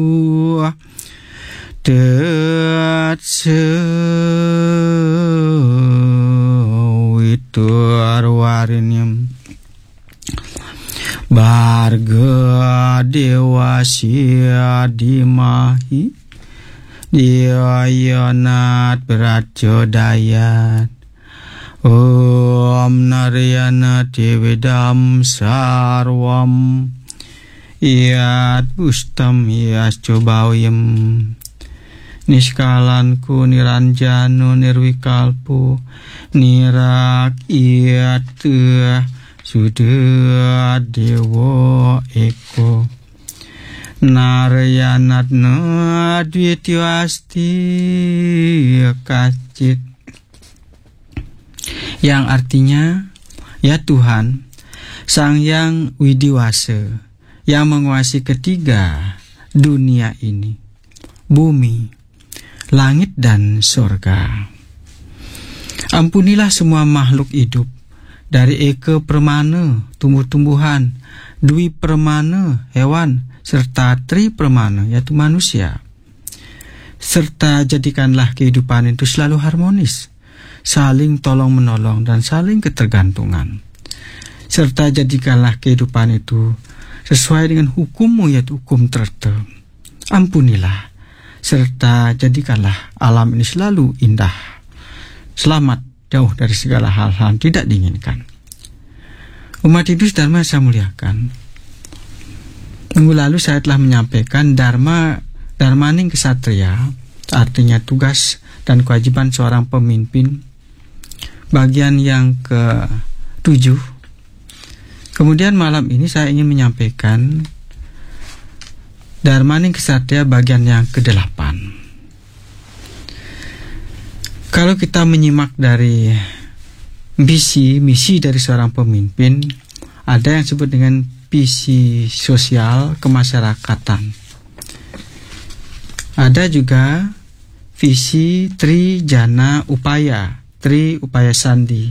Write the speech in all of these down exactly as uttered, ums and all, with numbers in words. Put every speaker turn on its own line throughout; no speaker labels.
Tetsewiturwarinyam Barga dewasya dimahi Diayanat beracodayat Om Naryana Devedam Sarvam Iyat Bustam Iyas Cobawyam Niskalanku Niranjanu Nirwikalpu Nirak Iyat Sudah Dewa Eko Naryanatna Dwitiwasti Kacit, yang artinya, ya Tuhan, Sang Yang Widiwasa, yang menguasai ketiga dunia ini, bumi, langit dan surga. Ampunilah semua makhluk hidup, dari eke permana, tumbuh-tumbuhan, dwi permana, hewan, serta tri permana, yaitu manusia. Serta jadikanlah kehidupan itu selalu harmonis, saling tolong-menolong dan saling ketergantungan. Serta jadikanlah kehidupan itu sesuai dengan hukum-Mu, yaitu hukum terte. Ampunilah, serta jadikanlah alam ini selalu indah, selamat jauh dari segala hal-hal yang tidak diinginkan. Umat Hindu Dharma saya muliakan, minggu lalu saya telah menyampaikan Dharma Dharmaning Ksatria, artinya tugas dan kewajiban seorang pemimpin, bagian yang ketujuh. Kemudian malam ini saya ingin menyampaikan Dharmaning Ksatria bagian yang kedelapan. Kalau kita menyimak dari misi misi dari seorang pemimpin, ada yang disebut dengan visi sosial kemasyarakatan. Ada juga visi Tri Jana Upaya, Tri Upaya Sandi.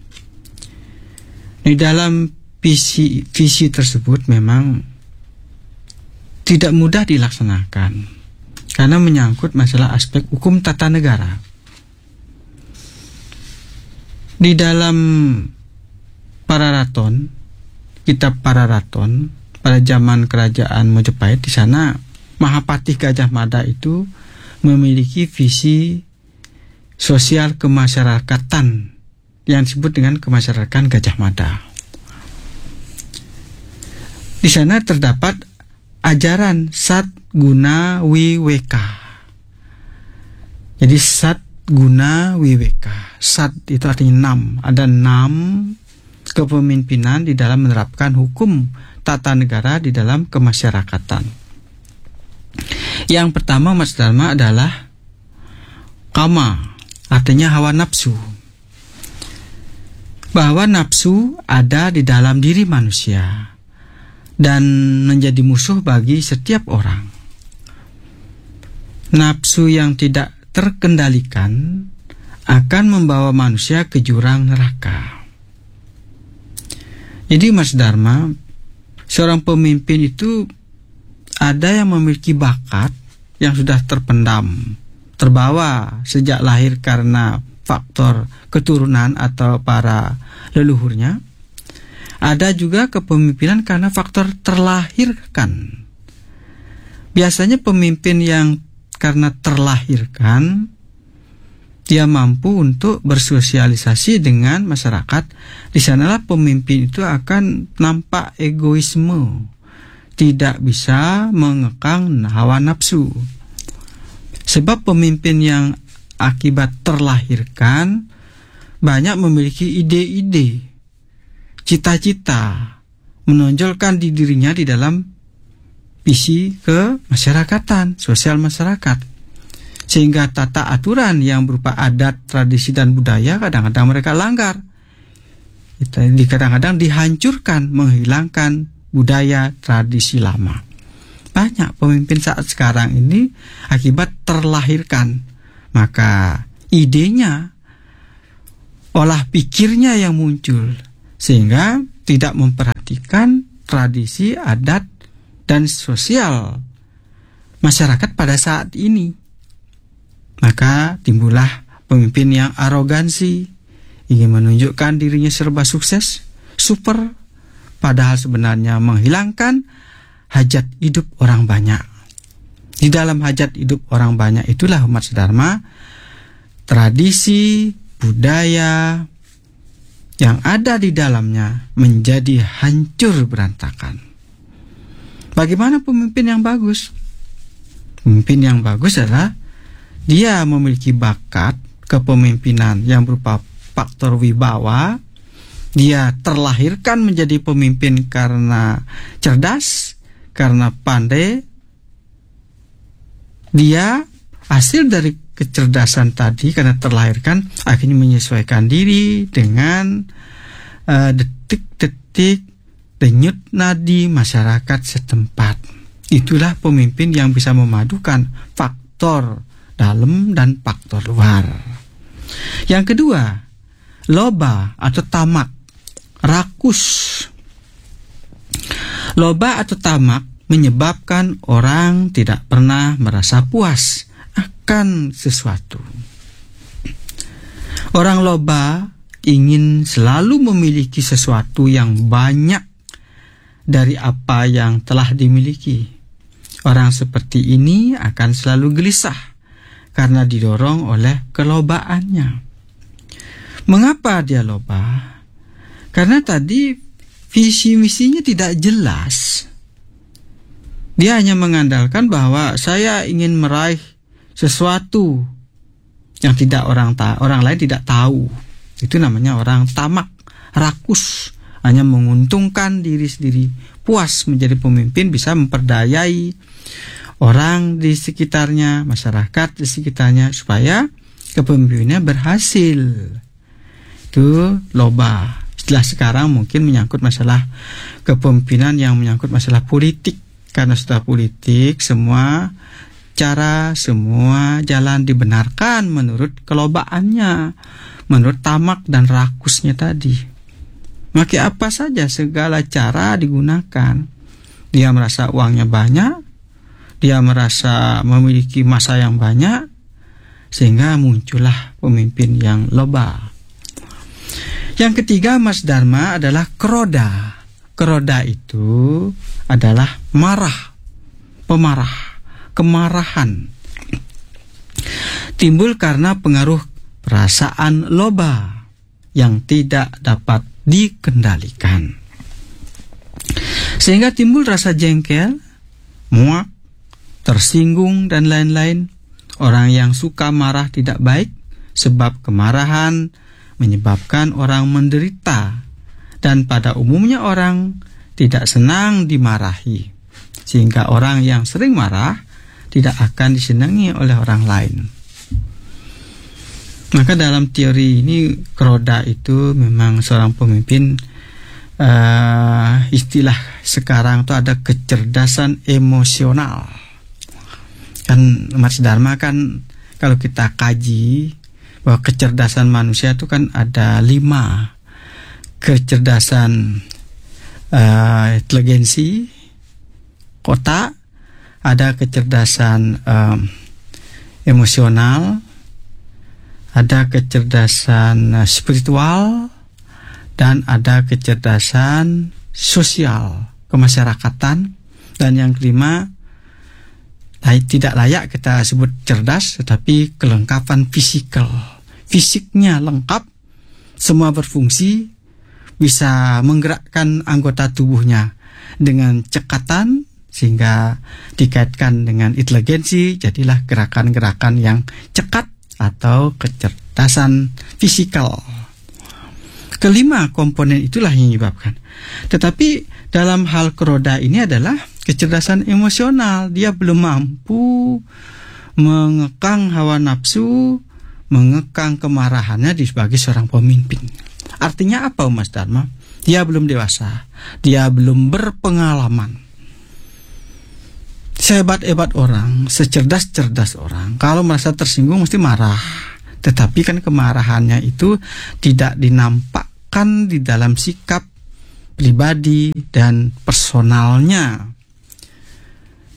Di dalam visi visi tersebut memang tidak mudah dilaksanakan karena menyangkut masalah aspek hukum tata negara. Di dalam Pararaton, kitab Pararaton pada zaman kerajaan Majapahit, di sana Mahapatih Gajah Mada itu memiliki visi sosial kemasyarakatan yang disebut dengan kemasyarakatan Gajah Mada. Di sana terdapat ajaran Sat Guna Wiweka. Jadi Sat Guna Wiweka. Sat itu artinya enam. Ada enam kepemimpinan di dalam menerapkan hukum tata negara di dalam kemasyarakatan. Yang pertama, Mas Dharma, adalah kama, artinya hawa nafsu. Bahwa nafsu ada di dalam diri manusia dan menjadi musuh bagi setiap orang. Nafsu yang tidak terkendalikan akan membawa manusia ke jurang neraka. Jadi Mas Dharma, seorang pemimpin itu ada yang memiliki bakat yang sudah terpendam, terbawa sejak lahir karena faktor keturunan atau para leluhurnya. Ada juga kepemimpinan karena faktor terlahirkan. Biasanya pemimpin yang karena terlahirkan, dia mampu untuk bersosialisasi dengan masyarakat. Di sanalah pemimpin itu akan nampak egoisme, tidak bisa mengekang hawa nafsu. Sebab pemimpin yang akibat terlahirkan banyak memiliki ide-ide, cita-cita, menonjolkan di dirinya di dalam visi kemasyarakatan, sosial masyarakat. Sehingga tata aturan yang berupa adat, tradisi, dan budaya kadang-kadang mereka langgar. Kadang-kadang dihancurkan, menghilangkan budaya, tradisi lama. Banyak pemimpin saat sekarang ini akibat terlahirkan. Maka idenya, olah pikirnya yang muncul, sehingga tidak memperhatikan tradisi, adat, dan sosial masyarakat pada saat ini. Maka timbullah pemimpin yang arogansi, ingin menunjukkan dirinya serba sukses, super, padahal sebenarnya menghilangkan hajat hidup orang banyak. Di dalam hajat hidup orang banyak itulah umat sedharma, tradisi, budaya yang ada di dalamnya menjadi hancur berantakan. Bagaimana pemimpin yang bagus? Pemimpin yang bagus adalah dia memiliki bakat kepemimpinan yang berupa faktor wibawa. Dia terlahirkan menjadi pemimpin karena cerdas, karena pandai. Dia hasil dari kecerdasan tadi, karena terlahirkan akhirnya menyesuaikan diri dengan uh, detik-detik denyut nadi masyarakat setempat. Itulah pemimpin yang bisa memadukan faktor dalam dan faktor luar. Yang kedua, loba atau tamak, rakus. Loba atau tamak menyebabkan orang tidak pernah merasa puas akan sesuatu. Orang loba ingin selalu memiliki sesuatu yang banyak dari apa yang telah dimiliki. Orang seperti ini akan selalu gelisah karena didorong oleh kelobaannya. Mengapa dia loba? Karena tadi visi misinya tidak jelas. Dia hanya mengandalkan bahwa saya ingin meraih sesuatu yang tidak orang ta- orang lain tidak tahu. Itu namanya orang tamak, rakus, hanya menguntungkan diri sendiri. Puas menjadi pemimpin, bisa memperdayai orang di sekitarnya, masyarakat di sekitarnya, supaya kepemimpinannya berhasil. Itu loba. Setelah sekarang mungkin menyangkut masalah kepemimpinan yang menyangkut masalah politik. Karena setelah politik, semua cara, semua jalan dibenarkan menurut kelobaannya, menurut tamak dan rakusnya tadi. Maka apa saja segala cara digunakan. Dia merasa uangnya banyak, dia merasa memiliki masa yang banyak, sehingga muncullah pemimpin yang loba. Yang ketiga, Mas Dharma, adalah keroda. Keroda itu adalah marah, pemarah, kemarahan. Timbul karena pengaruh perasaan loba yang tidak dapat dikendalikan, sehingga timbul rasa jengkel, muak, tersinggung, dan lain-lain. Orang yang suka marah tidak baik, sebab kemarahan menyebabkan orang menderita, dan pada umumnya orang tidak senang dimarahi, sehingga orang yang sering marah tidak akan disenangi oleh orang lain. Maka dalam teori ini, keroda itu memang seorang pemimpin, uh, istilah sekarang itu ada kecerdasan emosional. Kan Mas Dharma kan kalau kita kaji bahwa kecerdasan manusia itu kan ada lima. Kecerdasan uh, inteligensi, otak, ada kecerdasan um, emosional, ada kecerdasan uh, spiritual, dan ada kecerdasan sosial, kemasyarakatan. Dan yang kelima, layak, tidak layak kita sebut cerdas, tetapi kelengkapan fisikal. Fisiknya lengkap, semua berfungsi, bisa menggerakkan anggota tubuhnya dengan cekatan, sehingga dikaitkan dengan inteligensi, jadilah gerakan-gerakan yang cekat atau kecerdasan fisikal. Kelima komponen itulah yang menyebabkan. Tetapi dalam hal keroda ini adalah kecerdasan emosional. Dia belum mampu mengekang hawa nafsu, mengekang kemarahannya di sebagai seorang pemimpin. Artinya apa, Mas Dharma? Dia belum dewasa, dia belum berpengalaman. Sehebat-hebat orang, secerdas-cerdas orang, kalau merasa tersinggung mesti marah. Tetapi kan kemarahannya itu tidak dinampakkan di dalam sikap pribadi dan personalnya.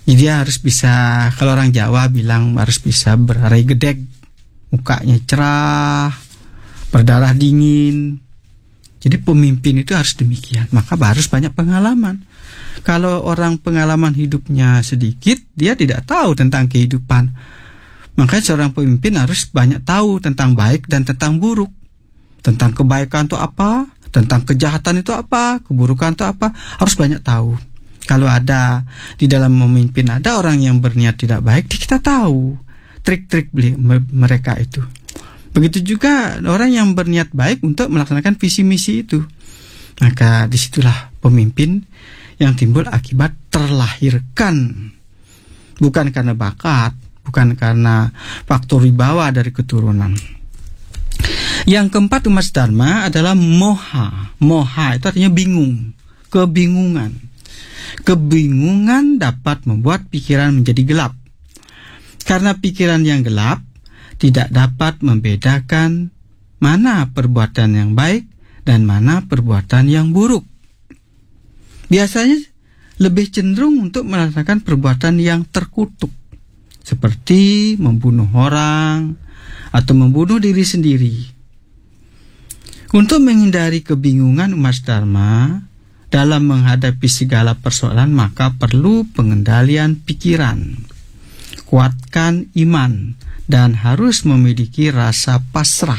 Jadi dia harus bisa, kalau orang Jawa bilang harus bisa berarai gedeg, mukanya cerah, berdarah dingin. Jadi pemimpin itu harus demikian, maka harus banyak pengalaman. Kalau orang pengalaman hidupnya sedikit, dia tidak tahu tentang kehidupan. Makanya seorang pemimpin harus banyak tahu tentang baik dan tentang buruk. Tentang kebaikan itu apa, tentang kejahatan itu apa, keburukan itu apa, harus banyak tahu. Kalau ada di dalam memimpin ada orang yang berniat tidak baik, kita tahu trik-trik mereka itu. Begitu juga orang yang berniat baik untuk melaksanakan visi misi itu. Maka disitulah pemimpin yang timbul akibat terlahirkan, bukan karena bakat, bukan karena faktor wibawa dari keturunan. Yang keempat umat Dharma adalah moha. Moha itu artinya bingung, kebingungan. Kebingungan dapat membuat pikiran menjadi gelap. Karena pikiran yang gelap tidak dapat membedakan mana perbuatan yang baik dan mana perbuatan yang buruk. Biasanya lebih cenderung untuk melaksanakan perbuatan yang terkutuk, seperti membunuh orang atau membunuh diri sendiri. Untuk menghindari kebingungan umat Dharma dalam menghadapi segala persoalan, maka perlu pengendalian pikiran, kuatkan iman, dan harus memiliki rasa pasrah.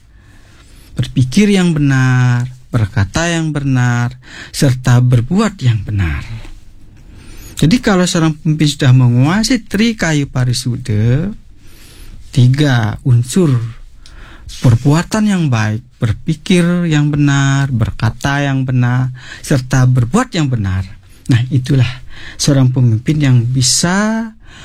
Berpikir yang benar, berkata yang benar, serta berbuat yang benar. Jadi kalau seorang pemimpin sudah menguasai trikayu parisuddha, tiga unsur perbuatan yang baik, berpikir yang benar, berkata yang benar, serta berbuat yang benar. Nah, itulah seorang pemimpin yang bisa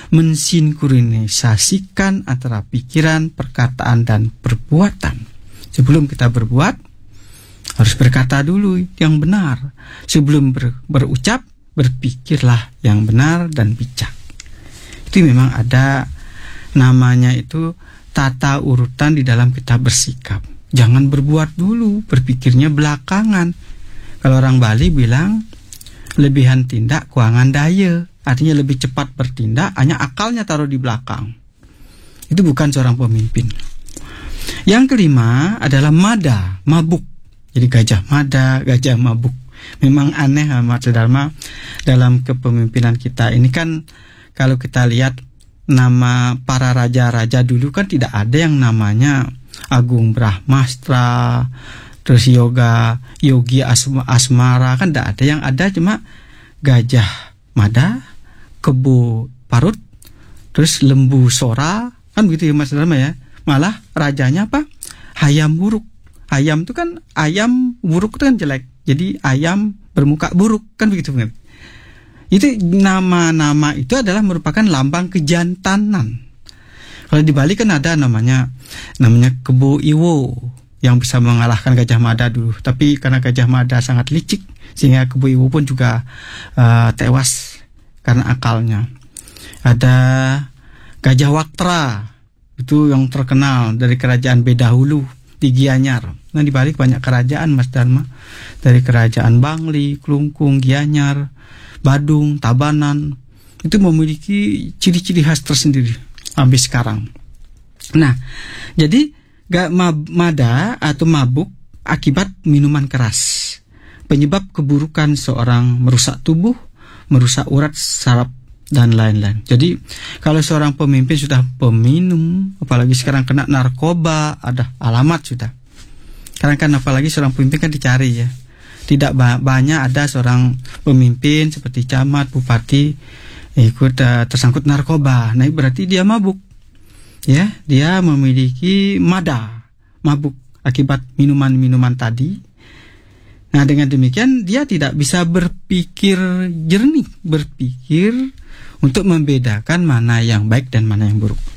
mensinkronisasikan antara pikiran, perkataan, dan perbuatan. Sebelum kita berbuat, harus berkata dulu yang benar. Sebelum ber, berucap, berpikirlah yang benar dan bijak. Itu memang ada namanya itu tata urutan di dalam kita bersikap. Jangan berbuat dulu, berpikirnya belakangan. Kalau orang Bali bilang, lebihan tindak kuangan daya. Artinya lebih cepat bertindak, hanya akalnya taruh di belakang. Itu bukan seorang pemimpin. Yang kelima adalah mada, mabuk. Jadi gajah mada, gajah mabuk. Memang aneh Umat Dharma dalam kepemimpinan kita. Ini kan kalau kita lihat nama para raja-raja dulu kan tidak ada yang namanya Agung Brahmastra, terus Yoga, Yogi Asma, Asmara, kan tidak ada. Yang ada cuma Gajah Mada, Kebo Parut, terus Lembu Sora, kan begitu ya Mas Dharma ya. Malah rajanya apa? Hayam buruk. Hayam itu kan, ayam buruk itu kan jelek. Jadi ayam bermuka buruk, kan begitu kan? Itu nama-nama itu adalah merupakan lambang kejantanan. Kalau di Bali kan ada namanya namanya Kebo Iwo yang bisa mengalahkan Gajah Mada dulu. Tapi karena Gajah Mada sangat licik, sehingga Kebo Iwo pun juga uh, tewas karena akalnya. Ada Gajah Waktra, itu yang terkenal dari kerajaan Bedahulu di Gianyar. Nah di Bali banyak kerajaan Mas Dharma, dari kerajaan Bangli, Klungkung, Gianyar, Badung, Tabanan, itu memiliki ciri-ciri khas tersendiri sampai sekarang. Nah, jadi gak mada atau mabuk akibat minuman keras, penyebab keburukan seorang merusak tubuh, merusak urat, saraf, dan lain-lain. Jadi kalau seorang pemimpin sudah peminum, apalagi sekarang kena narkoba, ada alamat sudah. Karena kan apalagi seorang pemimpin kan dicari ya. Tidak banyak ada seorang pemimpin seperti camat, bupati ikut uh, tersangkut narkoba. Nah, berarti dia mabuk. Ya, dia memiliki mada, mabuk akibat minuman-minuman tadi. Nah, dengan demikian dia tidak bisa berpikir jernih, berpikir untuk membedakan mana yang baik dan mana yang buruk.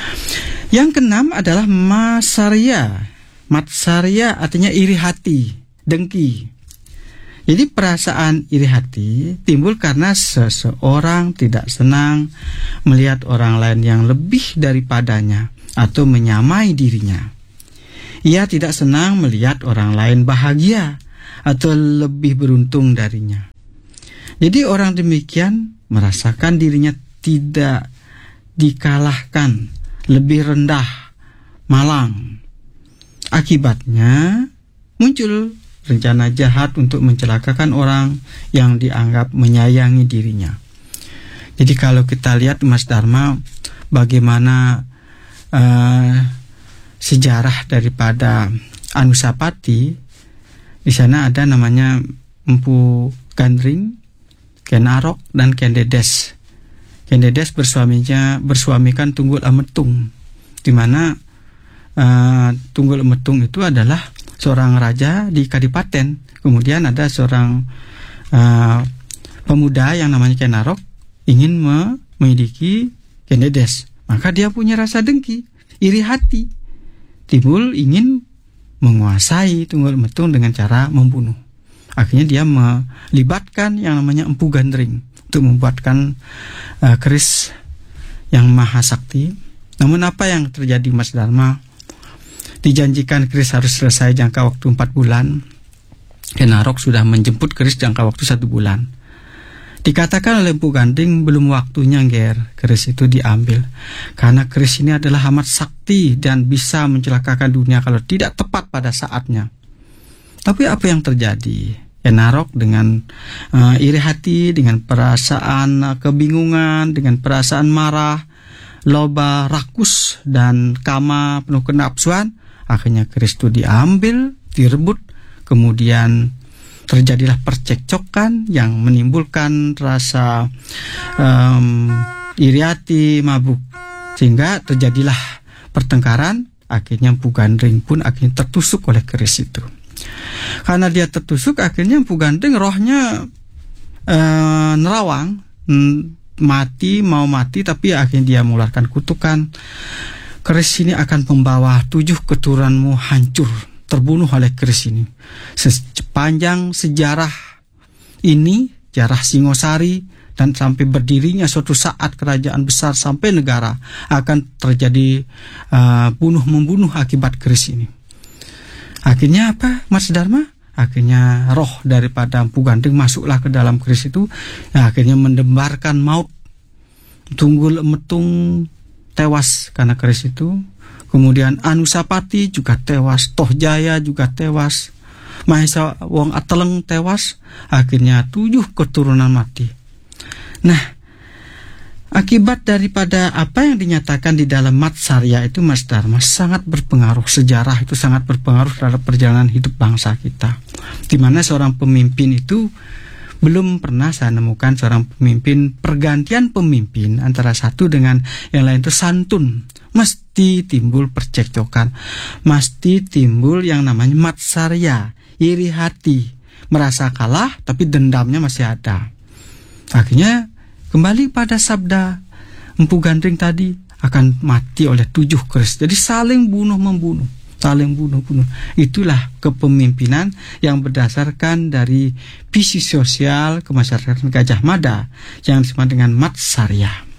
Yang keenam adalah masarya. Matsarya artinya iri hati, dengki. Jadi perasaan iri hati timbul karena seseorang tidak senang melihat orang lain yang lebih daripadanya atau menyamai dirinya. Ia tidak senang melihat orang lain bahagia atau lebih beruntung darinya. Jadi orang demikian merasakan dirinya tidak dikalahkan, lebih rendah, malang. Akibatnya muncul rencana jahat untuk mencelakakan orang yang dianggap menyayangi dirinya. Jadi kalau kita lihat Mas Dharma, bagaimana uh, sejarah daripada Anusapati, di sana ada namanya Empu Gandring, Ken Arok, dan Ken Dedes. Ken Dedes bersuaminya bersuamikan Tunggul Ametung, di mana uh, Tunggul Ametung itu adalah seorang raja di Kadipaten. Kemudian ada seorang uh, pemuda yang namanya Ken Arok ingin memiliki Ken Dedes. Maka dia punya rasa dengki, iri hati, timbul ingin menguasai Tunggul Ametung dengan cara membunuh. Akhirnya dia melibatkan yang namanya Empu Gandring untuk membuatkan uh, keris yang maha sakti. Namun apa yang terjadi Mas Dharma? Dijanjikan keris harus selesai jangka waktu empat bulan. Ken Arok sudah menjemput keris jangka waktu satu bulan. Dikatakan oleh Empu Gandring belum waktunya ger keris itu diambil, karena keris ini adalah amat sakti dan bisa mencelakakan dunia kalau tidak tepat pada saatnya. Tapi apa yang terjadi? Ken Arok dengan uh, iri hati, dengan perasaan uh, kebingungan, dengan perasaan marah, loba, rakus, dan kama penuh kenapsuan, akhirnya keris itu diambil, direbut, kemudian terjadilah percekcokan yang menimbulkan rasa um, iri hati, mabuk, sehingga terjadilah pertengkaran. Akhirnya Empu Gandring pun akhirnya tertusuk oleh keris itu. Karena dia tertusuk, akhirnya Empu Gandring rohnya uh, nerawang, mati, mau mati, tapi akhirnya dia mengeluarkan kutukan. Keris ini akan membawa tujuh keturunanmu hancur, terbunuh oleh keris ini. Sepanjang sejarah ini, sejarah Singosari, dan sampai berdirinya suatu saat kerajaan besar sampai negara, akan terjadi uh, bunuh-membunuh akibat keris ini. Akhirnya apa Mas Dharma? Akhirnya roh daripada Empu Gandring masuklah ke dalam keris itu. Nah, akhirnya mendembarkan maut. Tunggul Ametung tewas karena keris itu. Kemudian Anusapati juga tewas, Tohjaya juga tewas, Mahesa Wong Ateleng tewas. Akhirnya tujuh keturunan mati. Nah, akibat daripada apa yang dinyatakan di dalam Matsarya itu Mas Dharma sangat berpengaruh. Sejarah itu sangat berpengaruh terhadap perjalanan hidup bangsa kita, di mana seorang pemimpin itu belum pernah saya nemukan seorang pemimpin, pergantian pemimpin antara satu dengan yang lain itu santun. Mesti timbul percekcokan, mesti timbul yang namanya Matsarya, iri hati, merasa kalah tapi dendamnya masih ada. Akhirnya kembali pada sabda Empu Gandring tadi, akan mati oleh tujuh keris. Jadi saling bunuh-membunuh, saling bunuh-bunuh. Itulah kepemimpinan yang berdasarkan dari visi sosial kemasyarakatan Gajah Mada yang disebut dengan Matsarya.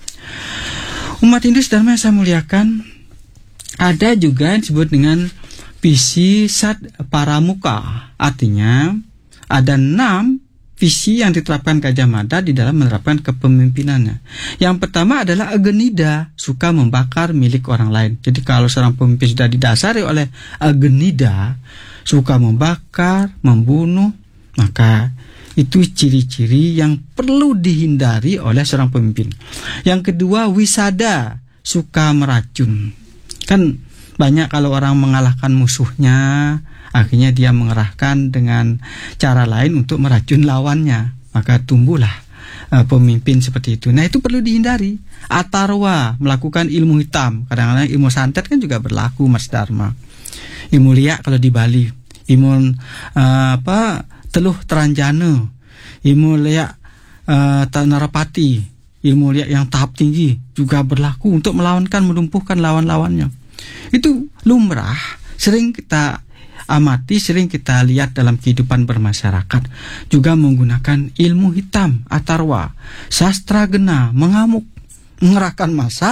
Umat Hindu Dharma yang saya muliakan, ada juga yang disebut dengan visi Sat Paramuka. Artinya ada enam visi yang diterapkan Gajah Mada di dalam menerapkan kepemimpinannya. Yang pertama adalah agenida, suka membakar milik orang lain. Jadi kalau seorang pemimpin sudah didasari oleh agenida, suka membakar, membunuh, maka itu ciri-ciri yang perlu dihindari oleh seorang pemimpin. Yang kedua, wisada, suka meracun. Kan banyak kalau orang mengalahkan musuhnya, akhirnya dia mengerahkan dengan cara lain untuk meracun lawannya, maka tumbuhlah uh, pemimpin seperti itu. Nah, itu perlu dihindari. Atarwa, melakukan ilmu hitam. Kadang-kadang ilmu santet kan juga berlaku Mas Dharma. Ilmu liak kalau di Bali, ilmu uh, apa teluh teranjana, ilmu liak uh, narapati, ilmu liak yang tahap tinggi juga berlaku untuk melawankan, melumpuhkan lawan-lawannya. Itu lumrah, sering kita amati, sering kita lihat dalam kehidupan bermasyarakat. Juga menggunakan ilmu hitam, atarwa, sastra gena, mengamuk, mengerahkan massa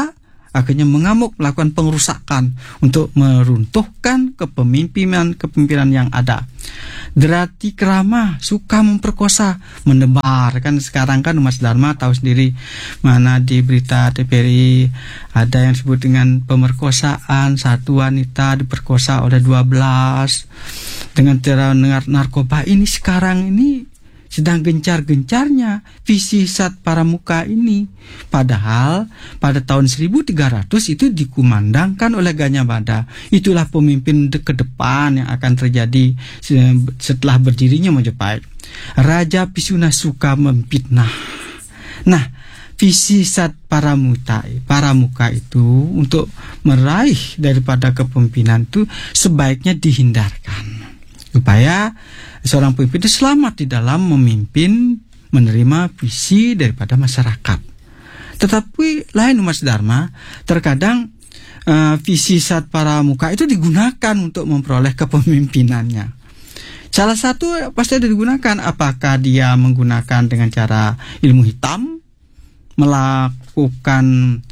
akhirnya mengamuk melakukan pengerusakan untuk meruntuhkan kepemimpinan kepemimpinan yang ada. Derati Kerama suka memperkosa, menebar. Kan sekarang kan Mas Dharma tahu sendiri, mana di berita T V R I ada yang disebut dengan pemerkosaan, satu wanita diperkosa oleh dua belas dengan cara narkoba. Ini sekarang ini sedang gencar-gencarnya visi Sat Paramuka ini. Padahal pada tahun seribu tiga ratus itu dikumandangkan oleh Ganyamada. Itulah pemimpin ke depan yang akan terjadi setelah berdirinya Majapahit. Raja Pisuna suka memfitnah. Nah, visi Sat Paramuka, Paramuka itu untuk meraih daripada kepemimpinan itu sebaiknya dihindarkan, supaya seorang pemimpin itu selamat di dalam memimpin, menerima visi daripada masyarakat. Tetapi lain Mas Dharma, terkadang uh, visi Sat Paramuka itu digunakan untuk memperoleh kepemimpinannya. Salah satu pasti ada digunakan, apakah dia menggunakan dengan cara ilmu hitam, melakukan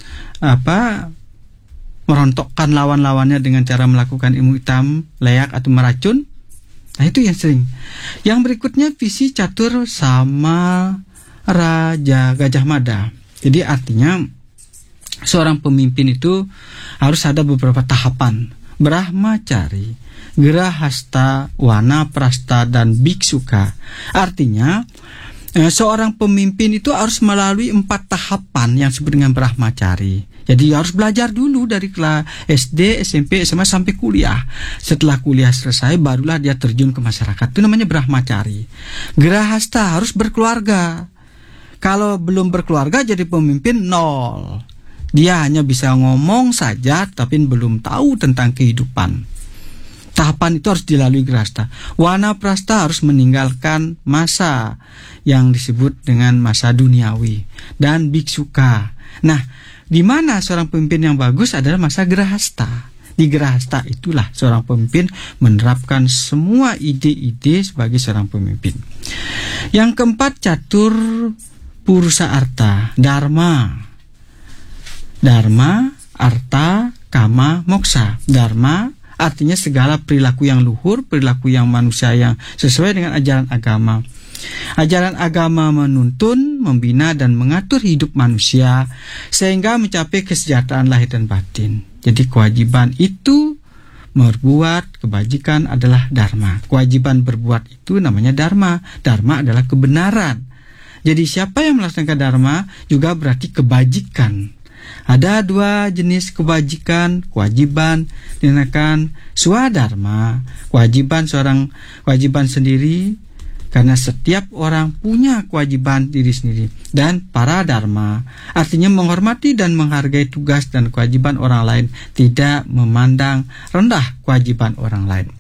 apa merontokkan lawan-lawannya dengan cara melakukan ilmu hitam, leak atau meracun. Nah, itu yang sering. Yang berikutnya visi catur sama Raja Gajah Mada. Jadi artinya seorang pemimpin itu harus ada beberapa tahapan. Brahmacari, Grahasta, Wanaprastha, dan Biksuka. Artinya eh, seorang pemimpin itu harus melalui empat tahapan yang disebut dengan Brahmacari. Jadi harus belajar dulu dari kelas S D, S M P, S M A sampai kuliah. Setelah kuliah selesai barulah dia terjun ke masyarakat. Itu namanya Brahmacari. Grahasta harus berkeluarga. Kalau belum berkeluarga jadi pemimpin nol. Dia hanya bisa ngomong saja tapi belum tahu tentang kehidupan. Tahapan itu harus dilalui Grahasta. Wanaprastha harus meninggalkan masa yang disebut dengan masa duniawi. Dan Biksuka. Nah, di mana seorang pemimpin yang bagus adalah masa Grahasta. Di Grahasta itulah seorang pemimpin menerapkan semua ide-ide sebagai seorang pemimpin. Yang keempat, catur purusa arta, dharma. Dharma, arta, kama, moksa. Dharma artinya segala perilaku yang luhur, perilaku yang manusia yang sesuai dengan ajaran agama. Ajaran agama menuntun, membina, dan mengatur hidup manusia sehingga mencapai kesejahteraan lahir dan batin. Jadi kewajiban itu berbuat kebajikan adalah dharma. Kewajiban berbuat itu namanya dharma. Dharma adalah kebenaran. Jadi siapa yang melaksanakan dharma juga berarti kebajikan. Ada dua jenis kebajikan, kewajiban dinamakan swadharma, kewajiban seorang kewajiban sendiri. Karena setiap orang punya kewajiban diri sendiri. Dan para dharma artinya menghormati dan menghargai tugas dan kewajiban orang lain, tidak memandang rendah kewajiban orang lain.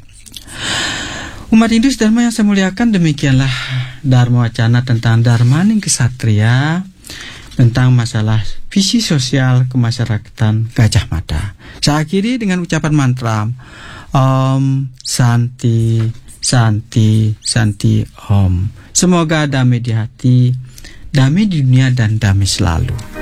Umat Hindu Dharma yang saya muliakan, demikianlah Dharma Wacana tentang Dharmaning Ksatria, tentang masalah visi sosial kemasyarakatan Gajah Mada. Saya akhiri dengan ucapan mantra Om Santi Santi, Santi, Om. Semoga damai di hati, damai di dunia, dan damai selalu.